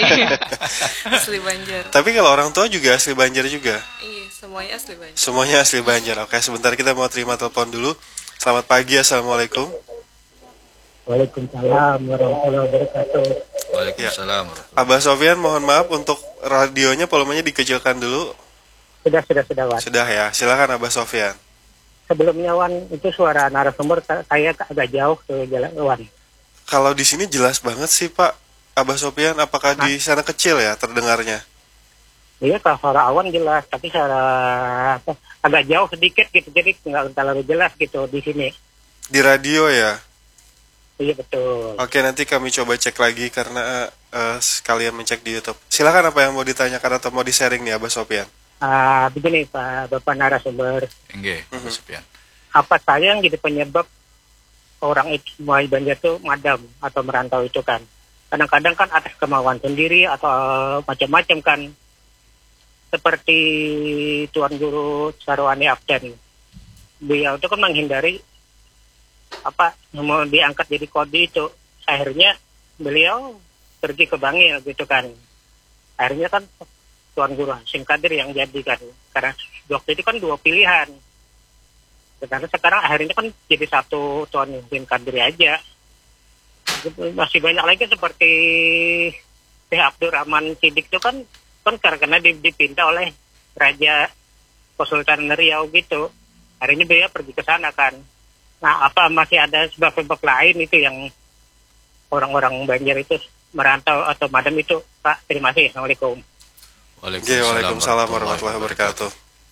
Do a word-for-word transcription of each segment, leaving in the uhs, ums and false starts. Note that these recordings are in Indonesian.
Asli Banjar. Tapi kalau orang tua juga asli Banjar juga? Iya, semuanya asli Banjar. Semuanya asli Banjar. Oke, sebentar kita mau terima telepon dulu. Selamat pagi, Assalamualaikum. Waalaikumsalam warahmatullahi wabarakatuh. Waalaikumsalam. Ya. Abah Sofyan, mohon maaf untuk radionya volumenya dikecilkan dulu. Sudah, sudah, sudah, Wan. Sudah ya, silakan Abah Sofyan. Sebelumnya, Wan, itu suara narasumber saya agak jauh ke jalan, Wan. Kalau di sini jelas banget sih, Pak. Abah Sofyan, apakah nah, di sana kecil ya terdengarnya? Iya, kalau suara awan jelas, tapi suara apa, agak jauh sedikit gitu, jadi nggak terlalu jelas gitu di sini. Di radio ya? Iya, betul. Oke, nanti kami coba cek lagi karena uh, sekalian mencek di YouTube. Silakan, apa yang mau ditanyakan atau mau di-sharing nih, Abah Sofyan? Uh, begini, Pak, Bapak narasumber. Enggak, Abah Sofyan. Apa saya yang jadi penyebab orang itu semua Banjar itu madam atau merantau itu kan? Kadang-kadang kan atas kemauan sendiri atau macam-macam kan. Seperti Tuan Guru Sarwani Abdan. Beliau itu kan menghindari apa mau diangkat jadi kodi itu. Akhirnya beliau pergi ke Bangil gitu kan. Akhirnya kan Tuan Guru Hasyim Qadir yang jadi kan. Karena waktu itu kan dua pilihan. Karena sekarang akhirnya kan jadi satu Tuan Hasyim Qadir aja. Masih banyak lagi seperti Syekh Abdurrahman Siddiq itu kan kan karena dipinta oleh Raja Kesultanan Riau gitu. Akhirnya beliau pergi ke sana kan. Nah, apa masih ada sebab-sebab lain itu yang orang-orang Banjar itu merantau atau madam itu, Pak? Terima kasih. Assalamualaikum. Waalaikumsalam, Waalaikumsalam warahmatullahi wabarakatuh.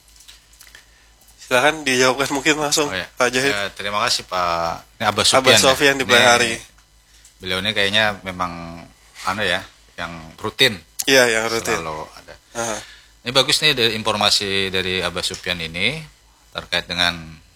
Silahkan dijawabkan mungkin langsung, oh, ya. Pak Jahid. Ya, terima kasih Pak. Ini Abah Sofyan. Abah Sofyan ya? Di Belahari. Beliau ini kayaknya memang anu ya, yang rutin. Iya, yang rutin. Selalu ada. Aha. Ini bagus nih dari informasi dari Abah Sofyan ini terkait dengan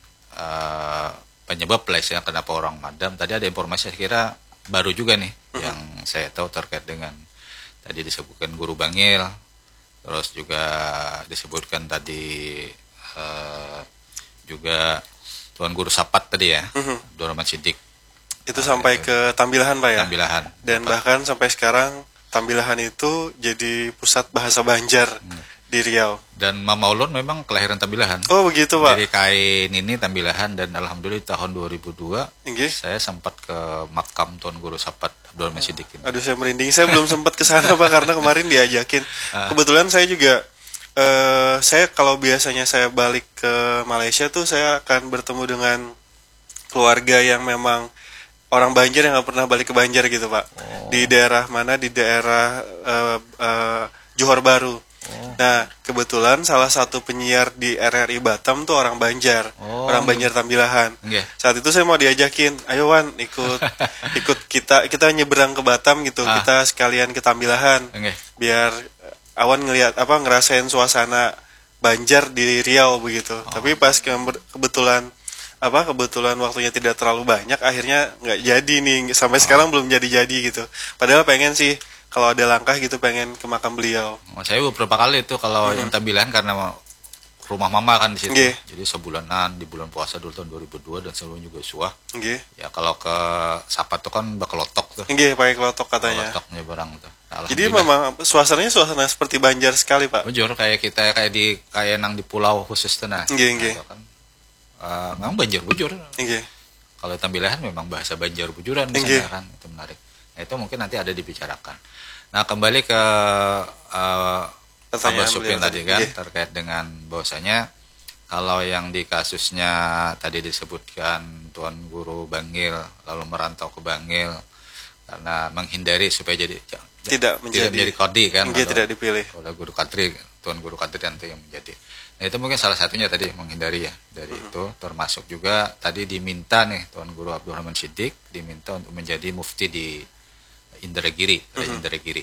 uh, penyebab lah ya, kenapa orang madam. Tadi ada informasi saya kira baru juga nih uh-huh. yang saya tahu terkait dengan tadi disebutkan Guru Bangil, terus juga disebutkan tadi uh, juga Tuan Guru Sapat tadi ya, uh-huh. Abdurrahman Siddiq. Itu nah, sampai itu. ke Tambilahan, Pak ya? Tambilahan. Dan Bapak. Bahkan sampai sekarang Tambilahan itu jadi pusat bahasa Banjar hmm. di Riau. Dan Mama Ulun memang kelahiran Tambilahan. Oh begitu, Pak. Dari kain ini Tambilahan, dan alhamdulillah tahun dua ribu dua Inggih. Saya sempat ke makam Tuan Guru Sapat Abdurrahman Siddiq. Aduh, saya merinding. Saya belum sempat ke sana, Pak, karena kemarin diajakin. Kebetulan saya juga uh, saya kalau biasanya saya balik ke Malaysia tuh saya akan bertemu dengan keluarga yang memang orang Banjar yang nggak pernah balik ke Banjar gitu, Pak. Oh. Di daerah mana? Di daerah uh, uh, Johor Baru. Oh. Nah, kebetulan salah satu penyiar di R R I Batam tuh orang Banjar, oh. orang Banjar Tambilahan. Yeah. Saat itu saya mau diajakin, ayo Wan, ikut ikut kita kita nyebrang ke Batam gitu, ah. kita sekalian ke Tambilahan, okay. biar Awan ngelihat apa ngerasain suasana Banjar di Riau begitu. Oh. Tapi pas ke, kebetulan apa kebetulan waktunya tidak terlalu banyak, akhirnya nggak jadi nih, sampai oh. sekarang belum jadi-jadi gitu. Padahal pengen sih kalau ada langkah gitu, pengen ke makam beliau. Oh, saya beberapa kali itu kalau hmm. yang Tambilahan karena rumah mama kan di situ. Okay. Jadi sebulanan di bulan puasa dulu tahun dua ribu dua dan sebelumnya juga suah. Okay. Ya kalau ke Sapat tuh kan berkelotok tuh. Iya, pakai kelotok katanya. Kelotoknya barang tuh. Nah, jadi memang suasananya suasana seperti Banjar sekali, Pak. Jujur kayak kita kayak di kayak nang di pulau khusus tuh nah. Iya, iya. Uh, memang Banjar bujur. Okay. Kalau Tambilahan memang bahasa Banjar bujuran okay. kan, itu menarik. Nah, itu mungkin nanti ada dibicarakan. Nah, kembali ke uh, Abah Sofyan tadi kan okay. terkait dengan bahwasanya kalau yang di kasusnya tadi disebutkan Tuan Guru Bangil lalu merantau ke Bangil karena menghindari supaya jadi tidak menjadi, tidak menjadi kodi kan, tidak dipilih oleh Guru Kadri, Tuan Guru Kadri nanti yang menjadi. Nah, itu mungkin salah satunya tadi menghindari ya dari uh-huh. itu, termasuk juga tadi diminta nih Tuan Guru Abdurrahman Siddiq diminta untuk menjadi mufti di Indragiri, uh-huh. Indragiri.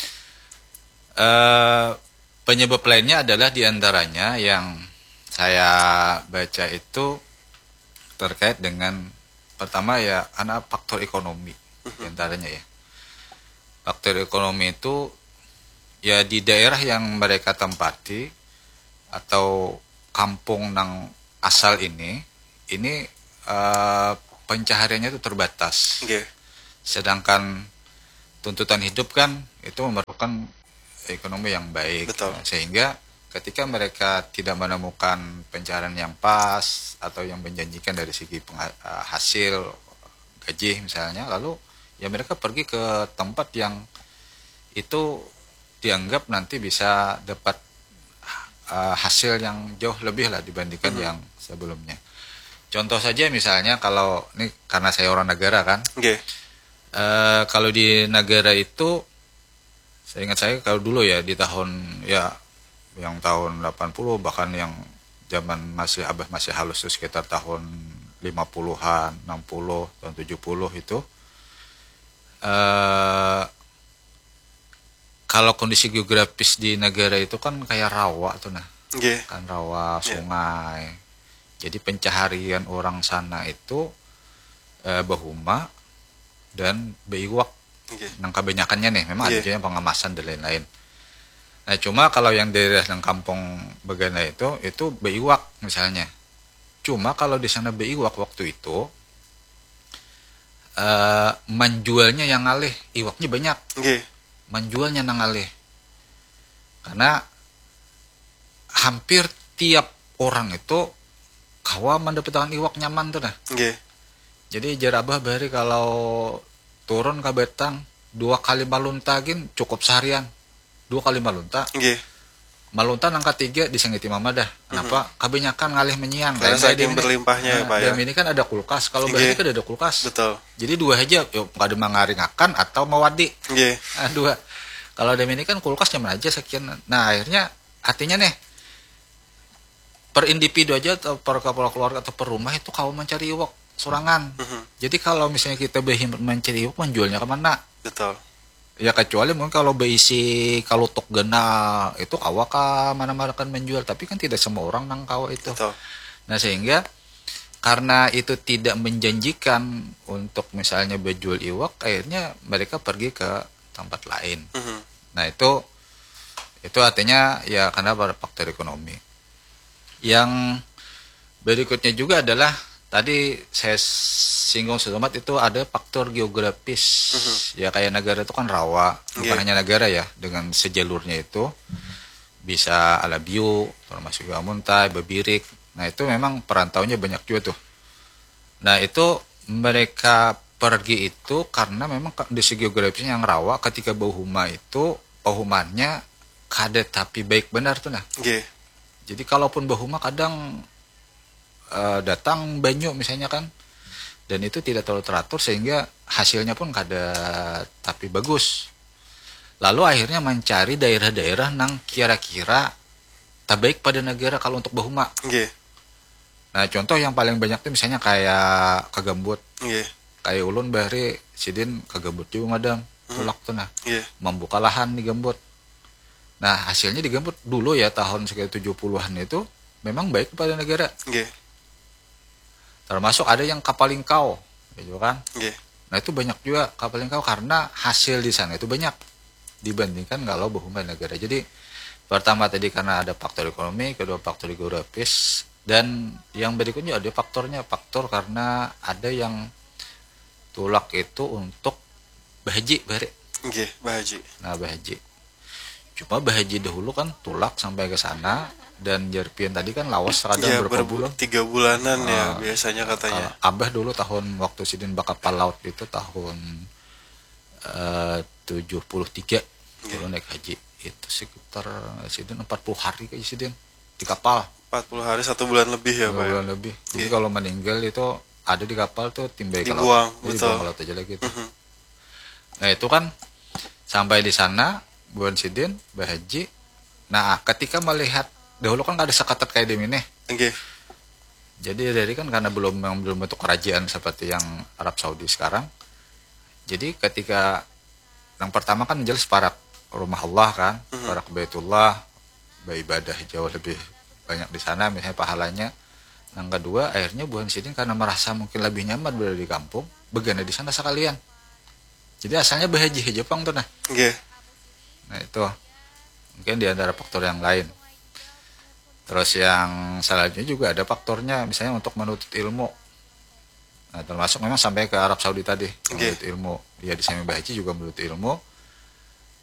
Uh, penyebab lainnya adalah diantaranya yang saya baca itu terkait dengan pertama ya anak faktor ekonomi, uh-huh. diantaranya ya. Faktor ekonomi itu ya di daerah yang mereka tempati atau kampung nang asal ini ini uh, pencahariannya itu terbatas. Okay. Sedangkan tuntutan hidup kan itu memerlukan menghasilkan ekonomi yang baik. Betul. Nah, sehingga ketika mereka tidak menemukan pencarian yang pas atau yang menjanjikan dari segi pengha- uh, hasil gaji misalnya, lalu ya mereka pergi ke tempat yang itu dianggap nanti bisa dapat uh, hasil yang jauh lebih lah dibandingkan Mhm. yang sebelumnya. Contoh saja misalnya kalau ini karena saya orang negara kan, Oke. eh, kalau di negara itu saya ingat saya kalau dulu ya di tahun ya yang tahun delapan puluh bahkan yang zaman masih abah masih halus itu sekitar tahun lima puluhan, enam puluh, tahun tujuh puluh itu eh kalau kondisi geografis di negara itu kan kayak rawa tuh nah, Oke. kan rawa, Iya. sungai. Jadi pencaharian orang sana itu eh, bahuma dan beiwak. Oke. Nang kebanyakannya nih memang Iya. ada juga yang pengemasan dan lain-lain. Nah cuma kalau yang daerah yang kampung Bagana itu itu beiwak misalnya. Cuma kalau di sana beiwak waktu itu eh, menjualnya yang ngalih, iwaknya banyak, Oke. menjualnya nang ngalih. Karena hampir tiap orang itu kawa mendapatkan iwak nyaman tuh nah. Oke. Jadi jarabah bari kalau turun ke Betang dua kali malunta gin cukup seharian. Dua kali malunta. Oke. Malunta nang ketiga disengiti mama dah. Kenapa? Kebanyakan ngalih menyiang. Karena Kayak saya saking di- berlimpahnya ya, Nah, Pak ya. Dam ini kan ada kulkas. Kalau Oke. bari kan ada kulkas. Betul. Jadi dua aja. Yuk, nggak ada mengaringakan atau mewadi. Oke. Nah, dua. Kalau dam ini kan kulkas nyaman aja sekian. Nah akhirnya artinya nih per individu aja atau per kepala keluarga atau per rumah itu kau mencari iwak sorangan. Mhm. Jadi kalau misalnya kita berhimmat mencari iwak menjualnya kemana? Betul. Ya kecuali mungkin kalau berisi kalau tok gena itu kawa ka mana-mana kan menjual, tapi kan tidak semua orang nang kawa itu. Betul. Nah sehingga karena itu tidak menjanjikan untuk misalnya berjual iwak, akhirnya mereka pergi ke tempat lain. Mhm. Nah itu itu artinya ya karena pada faktor ekonomi. Yang berikutnya juga adalah tadi saya singgung sedomat itu ada faktor geografis. Ya kayak negara itu kan rawa, bukan Iya. hanya negara ya, dengan sejalurnya itu bisa Alabiu, termasuk juga Muntai, Bebirik. Nah itu memang perantaunya banyak juga tuh. Nah itu mereka pergi itu karena memang kondisi geografisnya yang rawa. Ketika Bauhuma itu Bauhumannya kada tapi baik benar tuh nah. Oke. Jadi kalaupun Bahuma kadang uh, datang banyu misalnya kan, dan itu tidak terlalu teratur sehingga hasilnya pun kada tapi bagus. Lalu akhirnya mencari daerah-daerah nang kira-kira tak baik pada negara kalau untuk Bahuma. Oke. Nah contoh yang paling banyak tuh misalnya kayak Kagambut, Oke. kayak Ulun Bahri Sidin Kagambut juga ngadang tulak tuh nah, Oke. membuka lahan di Gambut. Nah hasilnya di Gambut dulu ya tahun sekitar tujuh puluhan itu memang baik kepada negara. Oke. Termasuk ada yang Kapalingkau, gitu kan. Oke. Nah itu banyak juga Kapalingkau karena hasil di sana itu banyak dibandingkan kalau Bahuma negara. Jadi pertama tadi karena ada faktor ekonomi, kedua faktor geografis, dan yang berikutnya ada faktornya faktor karena ada yang tulak itu untuk bahaji bare. Oke, Bahaji. Nah bahaji. Cuma bahaji dahulu kan tulak sampai ke sana dan Jerpian tadi kan lawas kadang Iya, berapa berbu- bulan. tiga bulanan ya Ah, biasanya katanya. Uh, Abah dulu tahun waktu Sidin bakal laut itu tahun uh, tujuh puluh tiga dulu naik haji itu sekitar Sidin empat puluh hari kayak Sidin di kapal empat puluh hari satu bulan lebih ya, dua Pak. ya? bulan lebih. Jadi Iya. kalau meninggal itu ada di kapal tuh timbai ke Dibuang, laut. Jadi betul. dibuang ke laut aja lagi itu. Mhm. Nah itu kan sampai di sana bulan Sidin bahaji. Nah ketika melihat dahulu kan gak ada sekatat kayak di nih. Oke. Jadi dari kan karena belum memang belum bentuk kerajaan seperti yang Arab Saudi sekarang. Jadi ketika yang pertama kan jelas para rumah Allah kan, Mhm. para Baitullah, beribadah jauh lebih banyak di sana misalnya pahalanya. Yang kedua akhirnya bulan Sidin karena merasa mungkin lebih nyaman berada di kampung, begana di sana sekalian. Jadi asalnya bahaji Jepang tuh nah. Oke. Nah itu mungkin di antara faktor yang lain. Terus yang selanjutnya juga ada faktornya misalnya untuk menuntut ilmu. Nah termasuk memang sampai ke Arab Saudi tadi Oke. menuntut ilmu. Dia di sana bahaji juga menuntut ilmu.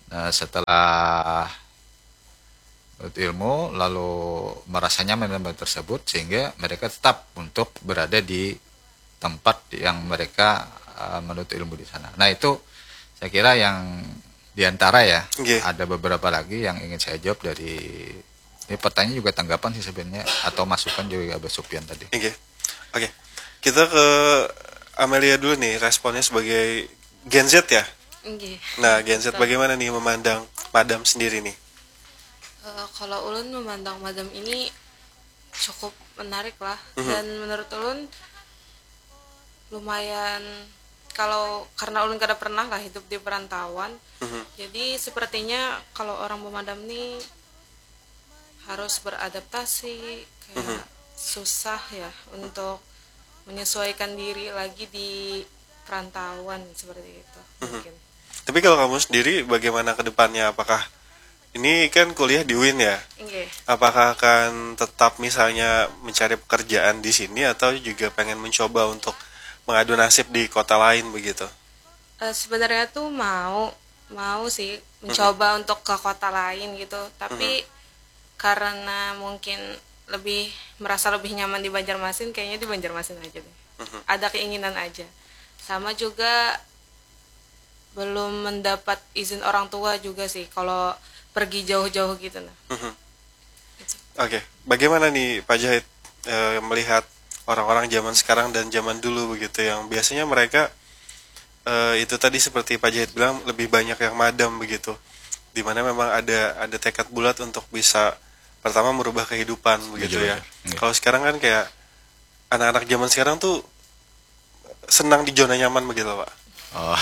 Nah, setelah menuntut ilmu lalu merasa nyaman dengan tempat tersebut sehingga mereka tetap untuk berada di tempat yang mereka uh, menuntut ilmu di sana. Nah, itu saya kira yang diantara ya. Okay. Ada beberapa lagi yang ingin saya jawab dari ini pertanyaan juga tanggapan sih sebenarnya atau masukan juga Abah Supyan tadi. Oke. Okay. Oke. Okay. Kita ke Amelia dulu nih, responnya sebagai Gen Z ya. Nggih. Nah, Gen Z bagaimana nih memandang madam sendiri nih? Uh, kalau ulun memandang madam ini cukup menarik lah. Mhm. Dan menurut ulun lumayan, kalau karena ulun kada pernah lah hidup di perantauan. Mhm. Jadi sepertinya kalau orang pemadam ini harus beradaptasi, kayak Mhm. susah ya untuk menyesuaikan diri lagi di perantauan seperti itu. Mungkin. Tapi kalau kamu sendiri bagaimana ke depannya? Apakah ini kan kuliah di U I N ya? Nggih. Apakah akan tetap misalnya mencari pekerjaan di sini atau juga pengen mencoba untuk mengadu nasib di kota lain begitu? Uh, sebenarnya tuh mau mau sih mencoba untuk ke kota lain gitu, tapi karena mungkin lebih merasa lebih nyaman di Banjarmasin, kayaknya di Banjarmasin aja deh. Ada keinginan aja. Sama juga belum mendapat izin orang tua juga sih kalau pergi jauh-jauh gitu nah. Mhm. Oke, bagaimana nih Pak Jahit e, melihat orang-orang zaman sekarang dan zaman dulu begitu yang biasanya mereka e, itu tadi seperti Pak Jahit bilang lebih banyak yang madam begitu, dimana memang ada ada tekad bulat untuk bisa pertama merubah kehidupan begitu ya. Iya. Kalau sekarang kan kayak anak-anak zaman sekarang tuh senang di zona nyaman begitu Pak. Oh.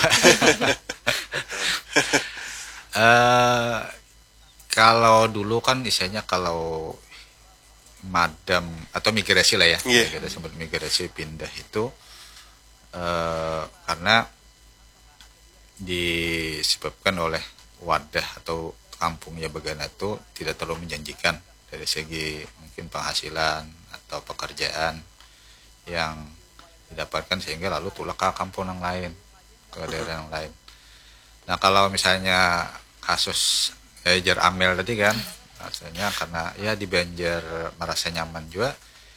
uh, kalau dulu kan istilahnya kalau madam atau migrasi lah ya, Yeah. kita sebut migrasi pindah itu uh, karena disebabkan oleh wadah atau kampungnya Bagana itu tidak terlalu menjanjikan dari segi mungkin penghasilan atau pekerjaan yang didapatkan sehingga lalu tulah ke kampung yang lain, ke daerah yang lain. Nah, kalau misalnya kasus Jar Amel tadi kan, maksudnya karena ya di Banjar merasa nyaman juga,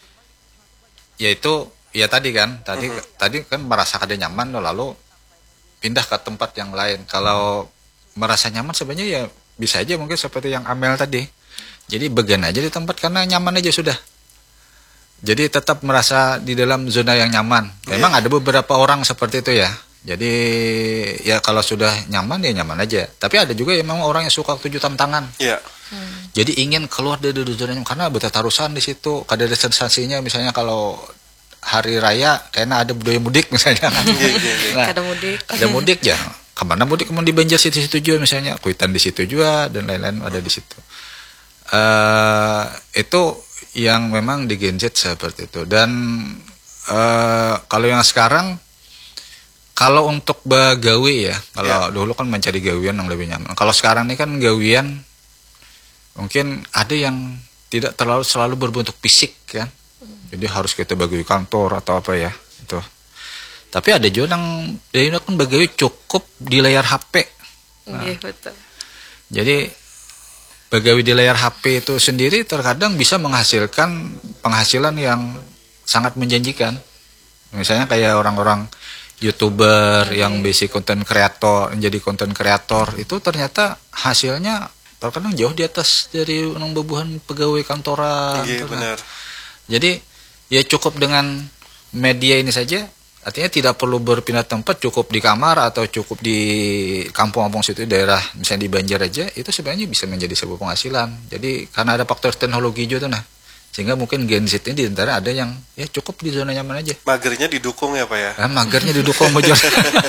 yaitu ya tadi kan, tadi uh-huh. tadi kan merasa kada nyaman lalu pindah ke tempat yang lain. Kalau merasa nyaman sebenarnya ya bisa aja mungkin seperti yang Amel tadi. Jadi bagian aja di tempat karena nyaman aja sudah. Jadi tetap merasa di dalam zona yang nyaman. Memang yeah. ada beberapa orang seperti itu ya. Jadi ya kalau sudah nyaman ya nyaman aja. Tapi ada juga yang memang orang yang suka tuju tantangan. Iya. Yeah. Hmm. Jadi ingin keluar dari zona nyaman karena bertarusan di situ. Kada ada sensasinya misalnya kalau hari raya kayaknya ada budaya mudik misalnya. Nah, ada mudik. Ada mudik ya. Kemana mudik? Kemudian di Banjar situ-situ juga misalnya. Kuitan di situ juga dan lain-lain ada di situ. Uh, itu yang memang di Gen Z seperti itu. Dan uh, kalau yang sekarang, kalau untuk bagawi ya, kalau yeah. dulu kan mencari gawian yang lebih nyaman. Kalau sekarang ini kan gawian mungkin ada yang tidak terlalu selalu berbentuk fisik kan. Jadi harus kita bagawi kantor atau apa ya itu. Tapi ada juga yang dari kan bagawi cukup di layar H P. Nah, yeah, betul. Jadi bagawi di layar H P itu sendiri terkadang bisa menghasilkan penghasilan yang sangat menjanjikan. Misalnya kayak orang-orang YouTuber okay. yang basic content creator, menjadi content creator itu ternyata hasilnya terkadang jauh di atas dari orang bebuhan pegawai kantoran. Iya, benar. Jadi ya cukup dengan media ini saja. Artinya tidak perlu berpindah tempat, cukup di kamar atau cukup di kampung-kampung situ daerah misalnya di Banjar aja itu sebenarnya bisa menjadi sebuah penghasilan. Jadi karena ada faktor teknologi juga tuh nah. Sehingga mungkin Gen Z ini di antara ada yang ya cukup di zona nyaman aja. Magernya didukung ya Pak ya? Nah, magernya didukung bojor.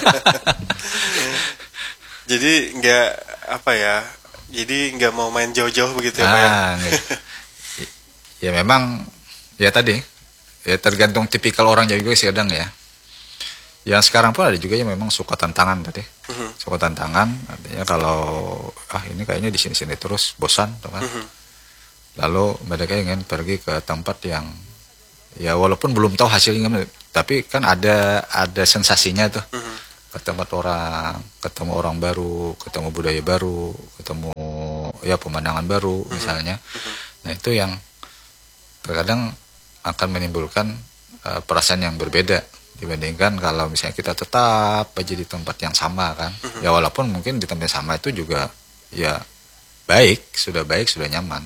Jadi nggak apa ya? Jadi nggak mau main jauh-jauh begitu ya Pak ya? Nah, ya memang ya tadi ya tergantung tipikal orang juga sih kadang ya. Yang sekarang pun ada juga yang memang suka tantangan tadi, uh-huh. suka tantangan. Artinya kalau ah ini kayaknya di sini-sini terus bosan, kan? Uh-huh. Lalu mereka ingin pergi ke tempat yang ya walaupun belum tahu hasilnya, tapi kan ada ada sensasinya tuh. Uh-huh. ketemu orang, ketemu orang baru, ketemu budaya baru, ketemu ya pemandangan baru misalnya. Nah itu yang terkadang akan menimbulkan uh, perasaan yang berbeda dibandingkan kalau misalnya kita tetap aja di tempat yang sama kan. Ya walaupun mungkin di tempat yang sama itu juga ya baik, sudah baik, sudah nyaman.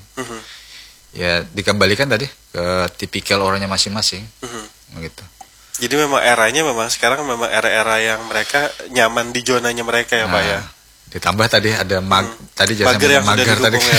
Ya dikembalikan tadi ke tipikal orangnya masing-masing gitu. Jadi memang eranya memang sekarang memang era-era yang mereka nyaman di zonanya mereka ya, nah, Pak ya. Ditambah tadi ada mag hmm. tadi jasa mager yang mager sudah tadi. Ya.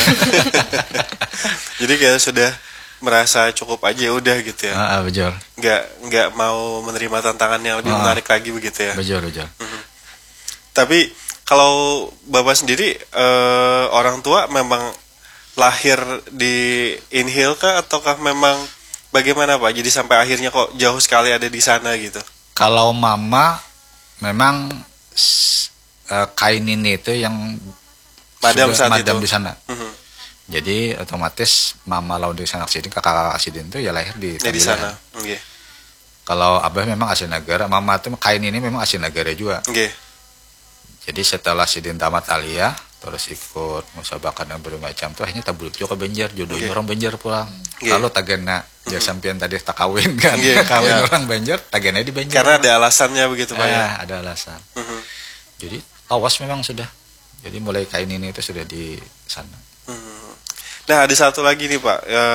Jadi kayak sudah merasa cukup aja udah gitu ya. Ah, betul. Nggak nggak mau menerima tantangan yang lebih ah, menarik lagi begitu ya. Betul, betul. Hmm. Tapi kalau Bapak sendiri eh, orang tua memang lahir di Inhil kah ataukah memang bagaimana Pak? Jadi sampai akhirnya kok jauh sekali ada di sana gitu. Kalau mama memang uh, kain ini itu yang madam saat madam itu di sana. Uh-huh. Jadi otomatis mama lawan di sana Aksidin, kakak Aksidin itu ya lahir di, ya, di sana. Okay. Kalau abah memang asli negara, mama itu kain ini memang asli negara juga. Okay. Jadi setelah Sidin tamat aliyah, terus ikut musabakan dan berbagai macam tuh akhirnya tabuluk juga ke Banjar, jodohnya okay. orang Banjar pulang. Okay. Lalu tagana mm-hmm. ya sampean tadi tak kawin kan, yeah, kawin yeah. orang Banjar, tagana di Banjar. Karena ada alasannya begitu Pak ya. Eh, ada alasan. Mm-hmm. Jadi awas memang sudah. Jadi mulai kain ini itu sudah di sana. Mm-hmm. Nah ada satu lagi nih Pak, e,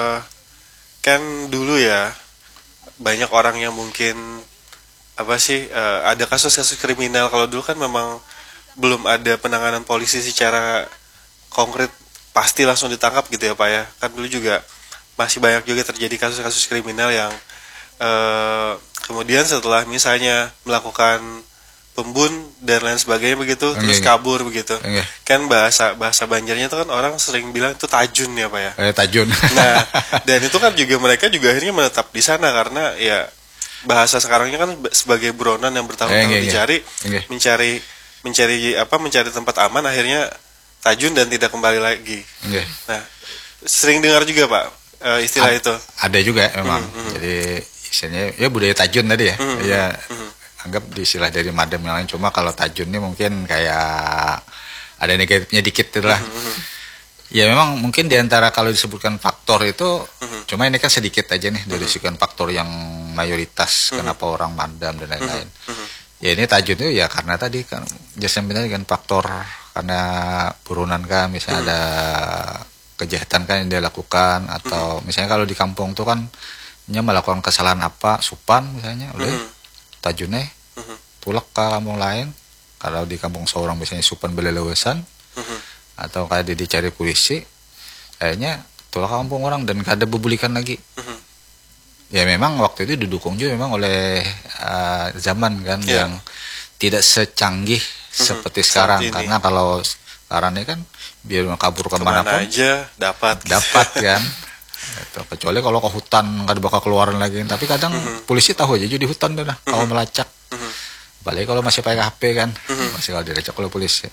kan dulu ya banyak orang yang mungkin apa sih e, ada kasus-kasus kriminal. Kalau dulu kan memang belum ada penanganan polisi secara konkret pasti langsung ditangkap gitu ya Pak ya. Kan dulu juga masih banyak juga terjadi kasus-kasus kriminal yang eh, kemudian setelah misalnya melakukan pembun dan lain sebagainya begitu enggak, terus kabur begitu. Enggak. Kan bahasa bahasa Banjarnya itu kan orang sering bilang itu tajun ya Pak ya. Eh, tajun. Nah, dan itu kan juga mereka juga akhirnya menetap di sana karena ya bahasa sekarangnya kan sebagai buronan yang bertahun-tahun dicari, enggak. mencari mencari apa mencari tempat aman akhirnya tajun dan tidak kembali lagi. Okay. Nah, sering dengar juga Pak uh, istilah A- itu. Ada juga memang. Mm-hmm. Jadi istilahnya ya budaya tajun tadi ya. Mm-hmm. Ya mm-hmm. anggap istilah dari madam yang lain, cuma kalau tajun ini mungkin kayak ada negatifnya dikit lah. Mm-hmm. Ya memang mungkin diantara kalau disebutkan faktor itu mm-hmm. cuma ini kan sedikit aja nih dari mm-hmm. faktor yang mayoritas mm-hmm. kenapa orang madam dan lain-lain. Mm-hmm. Ya ini tajun itu ya karena tadi kan jasa tadi kan faktor karena buronan kan misalnya hmm. ada kejahatan kan yang dia lakukan atau hmm. misalnya kalau di kampung tuh kan dia melakukan kesalahan apa supan misalnya udah hmm. tajunnya hmm. tulak ke kampung lain. Kalau di kampung seorang misalnya supan belelewesan hmm. atau kayak dia dicari polisi akhirnya tulak ke kampung orang dan gak ada bebulikan lagi. Hmm. Ya memang waktu itu didukung juga memang oleh uh, zaman kan yeah. yang tidak secanggih mm-hmm. seperti sekarang ini. Karena kalau sekarang ini kan biar kabur kemana pun aja dapat dapat kan itu, kecuali kalau ke hutan nggak bakal keluaran lagi tapi kadang mm-hmm. polisi tahu aja di hutan tuh nah mm-hmm. kalau melacak mm-hmm. apalagi kalau masih pakai H P kan mm-hmm. masih kalau dilacak oleh polisi.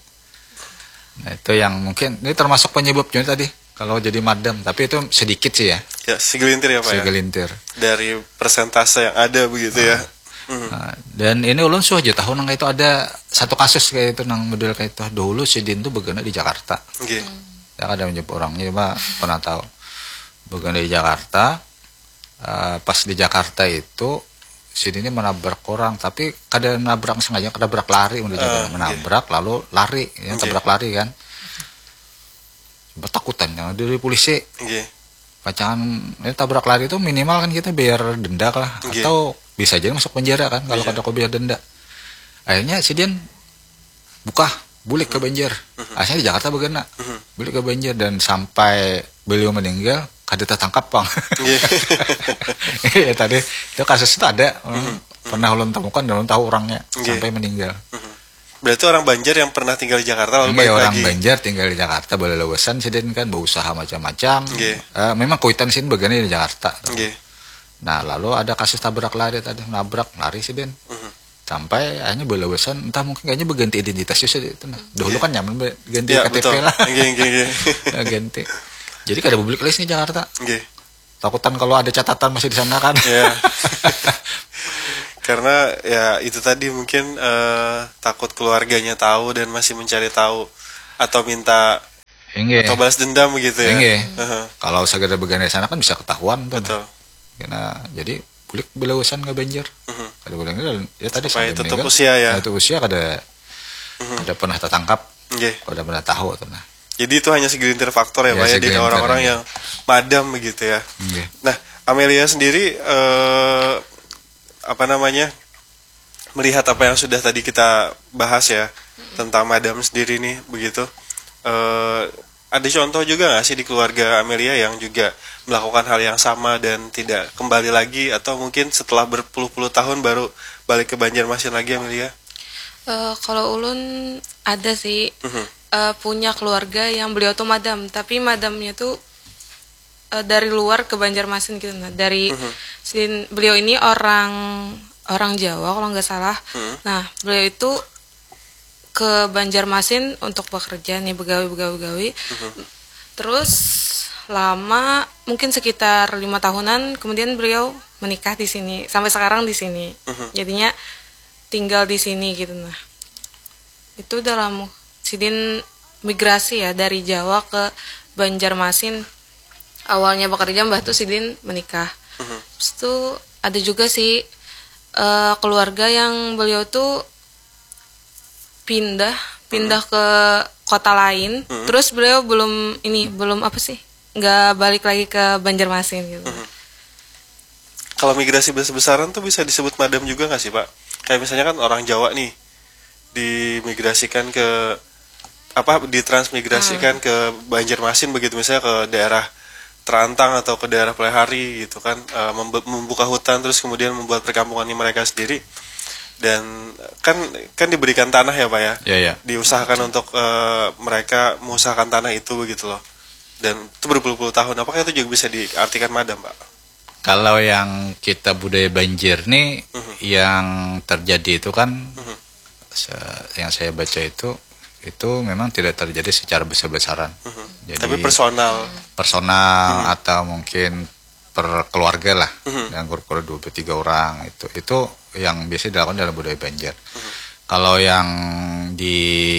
Nah itu yang mungkin ini termasuk penyebabnya tadi. Kalau jadi madam, tapi itu sedikit sih ya. Ya, segelintir ya Pak segelintir. Ya? Dari persentase yang ada begitu nah, ya. Hmm. Nah, dan ini ulun suh aja tahun nang itu ada satu kasus kayak itu nang model kayak itu. Dulu si Din tuh begana di Jakarta. Oke. Okay. Ya ada menyebut orangnya Pak pernah tahu. Begana di Jakarta. Uh, pas di Jakarta itu si Din ini menabrak orang, tapi kadang nabrak sengaja, nabrak lari udah uh, menabrak okay. lalu lari, ya okay. tabrak lari kan. Bertakutan yang dari polisi. Okay. Pacangan ini tabrak lari itu minimal kan kita bayar denda lah okay. atau bisa aja masuk penjara kan kalau yeah. kada kau bayar denda. Akhirnya si Dian buka bulik ke Banjar. Uh-huh. Akhirnya di Jakarta begana. Uh-huh. Bulik ke Banjar dan sampai beliau meninggal kada tertangkap Bang. Yeah. Ya tadi itu kasus itu ada. Uh-huh. Pernah ulun temukan dan ulun tahu orangnya okay. sampai meninggal. Uh-huh. Berarti orang Banjar yang pernah tinggal di Jakarta lalu balik orang lagi. Banjar tinggal di Jakarta boleh lewesan sih kan berusaha macam-macam. Okay. Uh, memang kuitan sih begini di Jakarta. Okay. Nah lalu ada kasus tabrak lari tadi nabrak lari sih Den. Uh-huh. Sampai akhirnya boleh lewesan entah mungkin kayaknya berganti identitasnya sih itu. Nah. Dahulu yeah. kan nyaman ganti yeah, K T P betul. Lah. Okay, okay, okay. Ganti. Jadi kada publik list nih Jakarta. Okay. Takutan kalau ada catatan masih di sana kan. Yeah. Karena ya itu tadi mungkin eh, takut keluarganya tahu dan masih mencari tahu atau minta Inge. atau balas dendam gitu ya. Inge. Uh-huh. Kalau segera begadang sana kan bisa ketahuan tuh. Betul. Karena jadi kulik belausan nggak banjir. Uh-huh. Kalau bilang ya tadi Supaya sampai tetap meninggal, usia ya. Nah, itu usia kada Uh-huh. ada pernah tertangkap, Nggih. kada pernah tahu tuh nah. Jadi itu hanya segelintir faktor ya, Ya, Pak ya, dari segelintir orang-orang aja. yang madam begitu ya. Inge. Nah, Amelia sendiri eh, apa namanya melihat apa yang sudah tadi kita bahas ya tentang madam sendiri nih begitu. Eh, ada contoh juga nggak sih di keluarga Amelia yang juga melakukan hal yang sama dan tidak kembali lagi atau mungkin setelah berpuluh-puluh tahun baru balik ke Banjarmasin lagi Amelia? Eh, kalau ulun ada sih Mhm. eh, punya keluarga yang beliau tuh madam, tapi madamnya tuh eh, dari luar ke Banjarmasin gitu. Nah, dari sin- beliau ini orang orang Jawa kalau nggak salah. Mhm. Nah, beliau itu ke Banjarmasin untuk bekerja nih, begawi begawi begawi. Terus lama mungkin sekitar lima tahunan kemudian beliau menikah di sini sampai sekarang di sini. Jadinya tinggal di sini gitu. Nah, itu dalam Sidin migrasi ya dari Jawa ke Banjarmasin. Awalnya bekerja, mbah tuh Sidin menikah. Terus tuh ada juga sih eh, keluarga yang beliau tuh pindah pindah ke kota lain. Terus beliau belum ini belum apa sih nggak balik lagi ke Banjarmasin gitu. Kalau migrasi besar-besaran tuh bisa disebut madam juga nggak sih Pak? Kayak misalnya kan orang Jawa nih dimigrasikan ke apa ditransmigrasikan ke Banjarmasin begitu misalnya ke daerah Terantang atau ke daerah Plehari gitu kan eh, membe- membuka hutan terus kemudian membuat perkampungannya mereka sendiri dan kan kan diberikan tanah ya Pak ya. Ya ya. Diusahakan untuk eh, mereka mengusahakan tanah itu begitu loh. Dan itu berpuluh-puluh tahun. Apakah itu juga bisa diartikan madam Pak? Kalau yang kita budaya banjir nih yang terjadi itu kan se- yang saya baca itu itu memang tidak terjadi secara besar-besaran. Jadi Tapi personal. personal atau mungkin per keluarga lah yang kur-kur dua puluh tiga orang itu itu yang biasa dilakukan dalam budaya banjir. Kalau yang di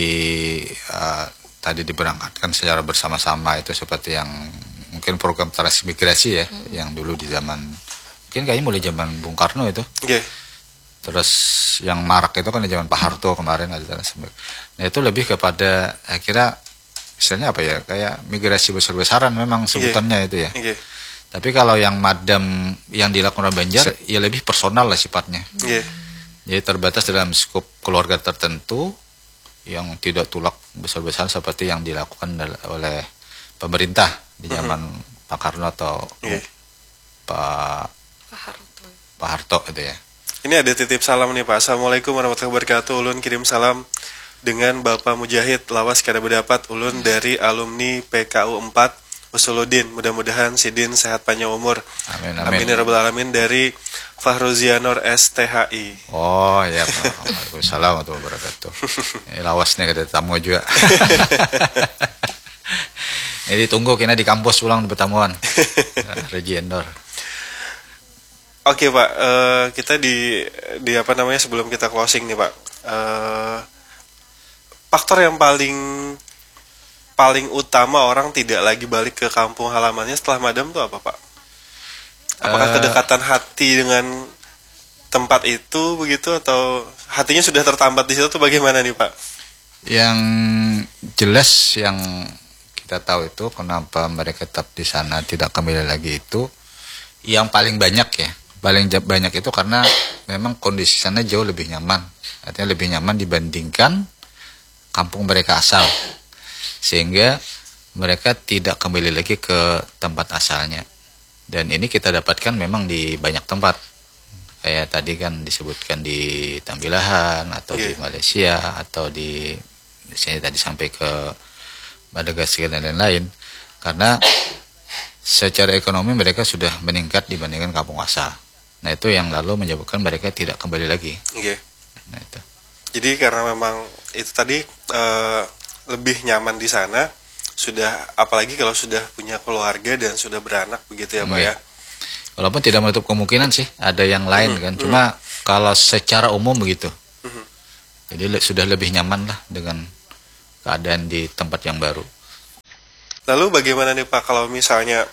eh, tadi diberangkatkan secara bersama-sama itu seperti yang mungkin program transmigrasi ya yang dulu di zaman mungkin kayaknya mulai zaman Bung Karno itu. Oke. Terus yang marak itu kan di zaman Pak Harto kemarin ada transmigrasi. Nah itu lebih kepada akhirnya istilahnya apa ya kayak migrasi besar-besaran memang sebutannya itu ya. Oke. Tapi kalau yang madam yang dilakukan oleh Banjar ya lebih personal lah sifatnya. Oke. Jadi terbatas dalam skop keluarga tertentu yang tidak tulak besar-besaran seperti yang dilakukan dal- oleh pemerintah di zaman Pak Karno atau Oke. Pak Pak Harto. Pak Harto itu ya. Ini ada titip salam nih Pak. Assalamualaikum warahmatullahi wabarakatuh. Ulun kirim salam dengan Bapak Mujahid lawas kada berdapat ulun dari alumni P K U empat Usuluddin. Mudah-mudahan Sidin sehat panjang umur. Amin Amin amin. ya rabbal alamin dari Fahruzianor S T H I. Oh ya Pak. Waalaikumsalam warahmatullahi wabarakatuh. Ini lawas nih ada tamu juga. Ini tunggu kena di kampus ulang di pertemuan. Regi Endor. Oke Pak, eh, kita di di apa namanya sebelum kita closing nih Pak, eh, faktor yang paling paling utama orang tidak lagi balik ke kampung halamannya setelah madam tuh apa Pak? Apakah Eh, kedekatan hati dengan tempat itu begitu atau hatinya sudah tertambat di situ tuh bagaimana nih Pak? Yang jelas yang kita tahu itu kenapa mereka tetap di sana tidak kembali lagi itu yang paling banyak ya. Paling ja- banyak itu karena memang kondisi sana jauh lebih nyaman. Artinya lebih nyaman dibandingkan kampung mereka asal. Sehingga mereka tidak kembali lagi ke tempat asalnya. Dan ini kita dapatkan memang di banyak tempat. Kayak tadi kan disebutkan di Tambilahan atau di Iya. Malaysia atau di sini tadi sampai ke Madagaskar dan lain-lain. Karena secara ekonomi mereka sudah meningkat dibandingkan kampung asal. Nah itu yang lalu menyebabkan mereka tidak kembali lagi. Oke. Nah itu. Jadi karena memang itu tadi eh, lebih nyaman di sana, sudah apalagi kalau sudah punya keluarga dan sudah beranak begitu ya Pak Iya. ya. Walaupun tidak menutup kemungkinan sih ada yang lain kan. Cuma Kalau secara umum begitu. Mhm. Jadi le- sudah lebih nyaman lah dengan keadaan di tempat yang baru. Lalu bagaimana nih Pak kalau misalnya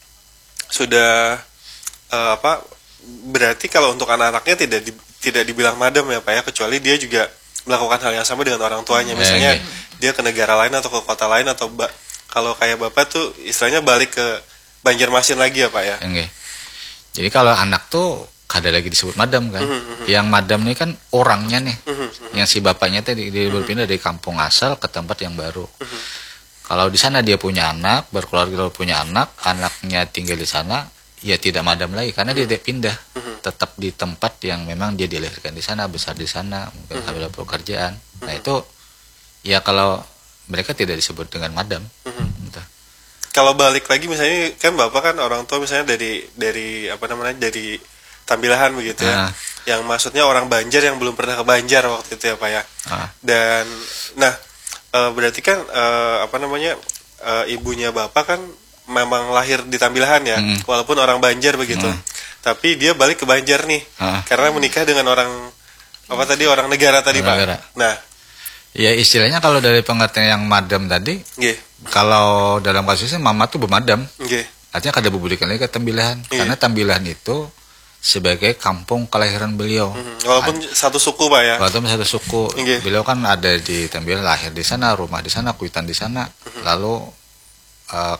sudah eh, apa berarti kalau untuk anak-anaknya tidak di, tidak dibilang madam ya Pak ya, kecuali dia juga melakukan hal yang sama dengan orang tuanya. Ya, Misalnya oke. dia ke negara lain atau ke kota lain atau ba- kalau kayak Bapak tuh istilahnya balik ke Banjarmasin lagi ya Pak ya. Oke. Jadi kalau anak tuh kada lagi disebut madam kan. Mhm, Yang madam nih kan orangnya nih. Mhm, mhm. Yang si bapaknya tadi dia berpindah dari kampung asal ke tempat yang baru. Kalau di sana dia punya anak, berkeluarga punya anak, anaknya tinggal di sana, ya tidak madam lagi karena dia tidak pindah. Tetap di tempat yang memang dia dilahirkan di sana, besar di sana, mungkin sambil pekerjaan. Nah, itu ya kalau mereka tidak disebut dengan madam. Gitu. Kalau balik lagi misalnya kan Bapak kan orang tua misalnya dari dari apa namanya dari Tambilahan begitu ya. Ah. Yang maksudnya orang Banjar yang belum pernah ke Banjar waktu itu ya Pak ya. Ah. Dan nah eh, berarti kan eh, apa namanya eh, ibunya Bapak kan memang lahir di Tambilahan ya, Mm. walaupun orang Banjar begitu. Mm. Tapi dia balik ke Banjar nih. Ah. Karena menikah dengan orang apa tadi orang negara tadi Orang Pak. negara. Nah, Ya istilahnya kalau dari pengertian yang madam tadi, nggih, kalau dalam kasusnya mama tuh bermadam, nggih. artinya kada bubulikan lagi ke Tambilahan. Iya. Karena Tambilahan itu sebagai kampung kelahiran beliau. Mhm. Walaupun satu suku Pak ya. Walaupun satu suku, Iya. beliau kan ada di Tambilahan, lahir di sana, rumah di sana, kuitan di sana, lalu eh,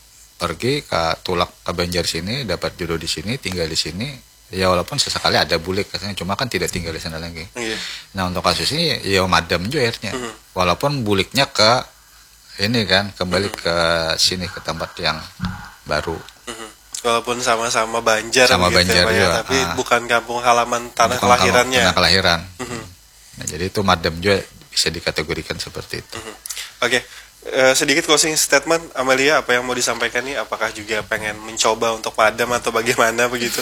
pergi ke Tulak ke Banjar sini, dapat jodoh di sini, tinggal di sini. Ya walaupun sesekali ada bulik katanya, cuma kan tidak tinggal di sana lagi. Nggih. Nah untuk kasus ini ya madam juga akhirnya. Mhm. Walaupun buliknya ke ini kan kembali ke sini ke tempat yang baru. Mhm. Walaupun sama-sama Banjar Sama begitu ya, Banjar Pak ya, juga, tapi ah. bukan kampung halaman tanah Bukan kelahirannya. Tanah kelahiran. Mhm. Nah, jadi itu madam juga bisa dikategorikan seperti itu. Oke, Eh, sedikit closing statement Amalia, apa yang mau disampaikan nih? Apakah juga pengen mencoba untuk madam atau bagaimana begitu?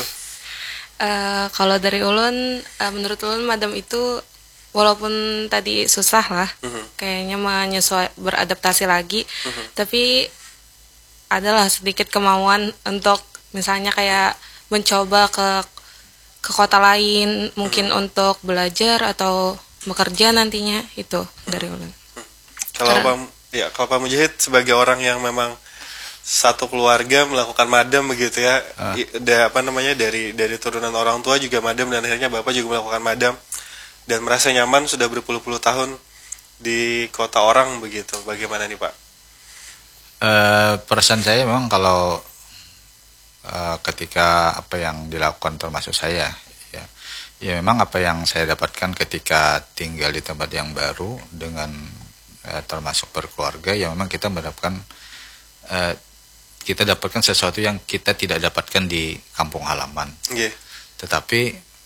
Eh, kalau dari ulun, eh, menurut ulun madam itu walaupun tadi susah lah, Mhm. kayaknya menyesuai beradaptasi lagi, tapi adalah sedikit kemauan untuk misalnya kayak mencoba ke ke kota lain, mungkin untuk belajar atau bekerja nantinya, itu dari ulun. Kalau Karena- Pak ya, kalau Pak Mujahid sebagai orang yang memang satu keluarga melakukan madam begitu ya, Ah. i- da- apa namanya dari dari turunan orang tua juga madam dan akhirnya Bapak juga melakukan madam dan merasa nyaman sudah berpuluh-puluh tahun di kota orang begitu. Bagaimana nih Pak? Eh, perasaan saya memang kalau eh, ketika apa yang dilakukan termasuk saya ya, ya memang apa yang saya dapatkan ketika tinggal di tempat yang baru dengan eh, termasuk berkeluarga ya memang kita mendapatkan eh, kita dapatkan sesuatu yang kita tidak dapatkan di kampung halaman. Nggih. Tetapi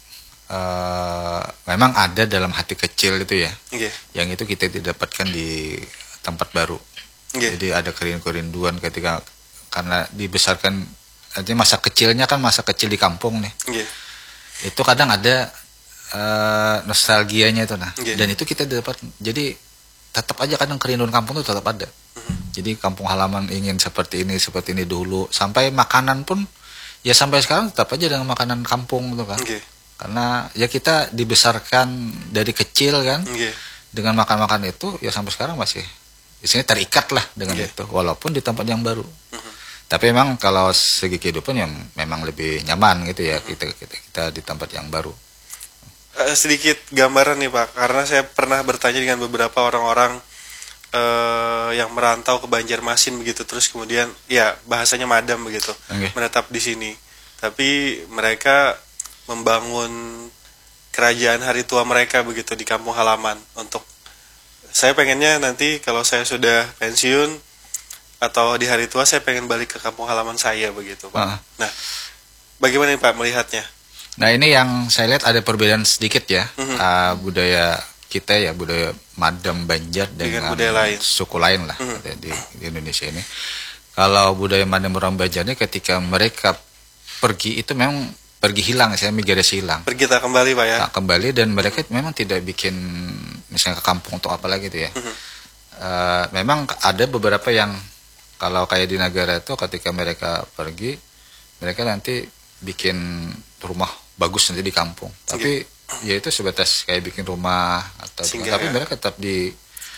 eh, memang ada dalam hati kecil itu ya, Nggih. yang itu kita tidak dapatkan di tempat baru. Nggih. Jadi ada kerinduan ketika karena dibesarkan, artinya masa kecilnya kan masa kecil di kampung nih. Nggih. Itu kadang ada eh, nostalgianya itu nah. Nggih. Dan itu kita dapat. Jadi tetap aja kadang kerinduan kampung itu tetap ada. Jadi kampung halaman ingin seperti ini, seperti ini dulu. Sampai makanan pun ya sampai sekarang tetap aja dengan makanan kampung gitu kan. Nggih. Karena ya kita dibesarkan dari kecil kan Nggih. dengan makan-makan itu ya sampai sekarang masih di sini terikat lah dengan Iya. itu walaupun di tempat yang baru. Tapi memang kalau segi kehidupan yang memang lebih nyaman gitu ya kita kita kita di tempat yang baru. Eh, sedikit gambaran nih Pak, karena saya pernah bertanya dengan beberapa orang-orang eh, yang merantau ke Banjarmasin begitu, terus kemudian ya bahasanya madam begitu, Oke. menetap di sini. Tapi mereka membangun kerajaan hari tua mereka begitu di kampung halaman. Untuk saya pengennya nanti kalau saya sudah pensiun atau di hari tua saya pengen balik ke kampung halaman saya begitu Pak. Ah. Nah, bagaimana nih Pak melihatnya? Nah ini yang saya lihat ada perbedaan sedikit ya Mhm. uh, budaya kita ya budaya Madam Banjar Dengan dengan, budaya lain. suku lain lah Mhm. di, di Indonesia ini. Kalau budaya Madam orang Banjar ini ketika mereka pergi itu memang pergi hilang, saya migrasi hilang. Pergi tak kembali Pak ya? Tak kembali dan mereka memang tidak bikin misalnya ke kampung untuk apa lagi itu ya. Mhm. Uh, memang ada beberapa yang kalau kayak di negara itu ketika mereka pergi mereka nanti bikin rumah bagus nanti di kampung. Tapi ya itu sebatas kayak bikin rumah atau Singgah, tapi ya. mereka tetap di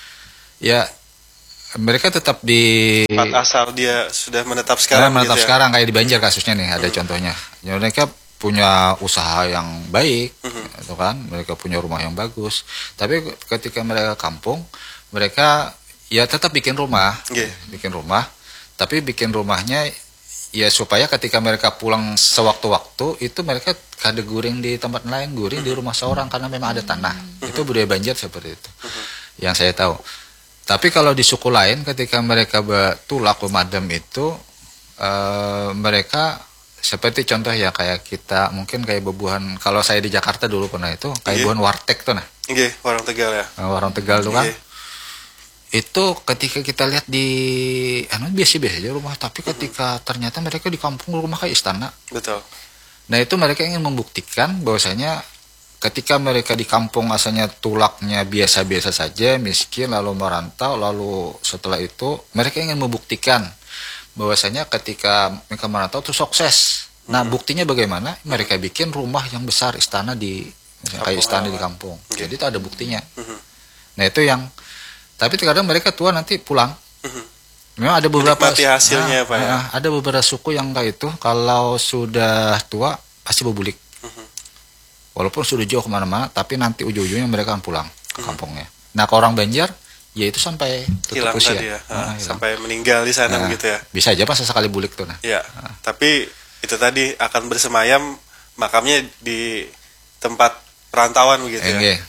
ya mereka tetap di Tempat asal dia sudah menetap Nah, sekarang menetap gitu ya. sekarang kayak di Banjar kasusnya nih ada contohnya. Ya, mereka punya usaha yang baik, gitu kan? Mereka punya rumah yang bagus. Tapi ketika mereka kampung, mereka ya tetap bikin rumah, Iya. bikin rumah. Tapi bikin rumahnya ya supaya ketika mereka pulang sewaktu-waktu itu mereka kada guring di tempat lain, guring di rumah seorang karena memang ada tanah. Itu budaya Banjar seperti itu. Yang saya tahu. Tapi kalau di suku lain ketika mereka betulak pemadam itu eh, mereka seperti contoh ya kayak kita mungkin kayak bebuhan kalau saya di Jakarta dulu pernah itu kayak Iya. bebuhan warteg tuh nah Nggih, orang Tegal ya. eh, warung Tegal tuh kan Iya. itu ketika kita lihat di anu biasa-biasa aja rumah tapi ketika ternyata mereka di kampung rumah kayak istana. Betul. Nah itu mereka ingin membuktikan bahwasanya ketika mereka di kampung asalnya tulaknya biasa-biasa saja, miskin, lalu merantau, lalu setelah itu mereka ingin membuktikan bahwasanya ketika mereka merantau itu sukses. Nah buktinya bagaimana? Mereka bikin rumah yang besar, istana di misalnya kayak istana di kampung. Oke. Jadi itu ada buktinya. Mhm. Nah itu yang, tapi terkadang mereka tua nanti pulang. Mhm. Memang ada beberapa Menikmati hasilnya, nah, Pak, ya? nah, ada beberapa suku yang kayak itu kalau sudah tua pasti berbulik. Mhm. Walaupun sudah jauh kemana-mana, tapi nanti ujung-ujungnya mereka akan pulang ke Hmm. kampungnya. Nah, ke orang Banjar, ya itu sampai tutup Hilang usia. tadi ya. Ah, Ah, hilang. sampai meninggal di sana Nah, begitu ya. Bisa aja pas sekali bulik tuh. Nah. Ya, tapi itu tadi akan bersemayam makamnya di tempat perantauan begitu ya. Enggak.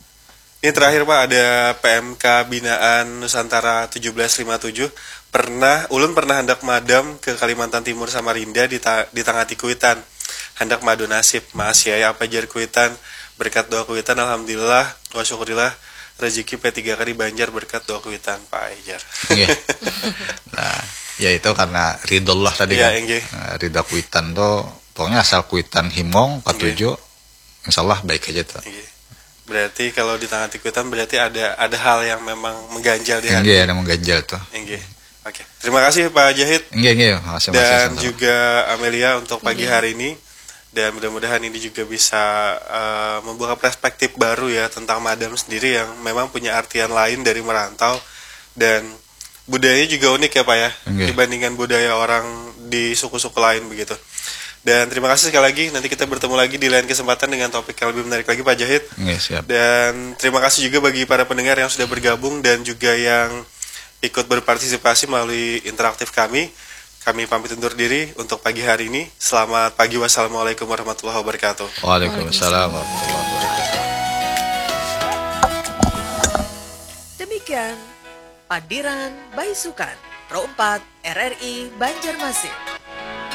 Ini terakhir Pak, ada P M K Binaan Nusantara tujuh belas lima tujuh. Pernah, Ulun pernah hendak madam ke Kalimantan Timur Samarinda di, ta, di Tangati Kuitan. Hendak madu nasib, maas ya apa jar Kuitan. Berkat doa Kuitan, Alhamdulillah, wa syukurillah, rezeki P tiga K di Banjar berkat doa Kuitan, Pak Ejar. Enggak. Nah, ya itu karena ridullah tadi Iya, kan. enggak. Nah, ridha Kuitan tuh, pokoknya asal Kuitan himong, ketujuh, insya Allah baik aja tuh. Iya. Berarti kalau di Tangati Kuitan berarti ada ada hal yang memang mengganjal di hati. Enggak, ada mengganjal tuh. Enggak. Oke. Terima kasih Pak Jahid Enggak, enggak. Masih, masih, dan sama-sama. juga Amelia untuk pagi hari ini. Dan mudah-mudahan ini juga bisa uh, membuka perspektif baru ya tentang madam sendiri yang memang punya artian lain dari merantau dan budayanya juga unik ya Pak ya, Oke. dibandingkan budaya orang di suku-suku lain begitu. Dan terima kasih sekali lagi, nanti kita bertemu lagi di lain kesempatan dengan topik yang lebih menarik lagi Pak Jahid. Enggak, siap. Dan terima kasih juga bagi para pendengar yang sudah bergabung dan juga yang ikut berpartisipasi melalui interaktif kami. Kami pamit undur diri untuk pagi hari ini. Selamat pagi, wassalamualaikum warahmatullahi wabarakatuh. Waalaikumsalam warahmatullahi wabarakatuh. Demikian Padiran Baisukan Pro empat R R I Banjarmasin.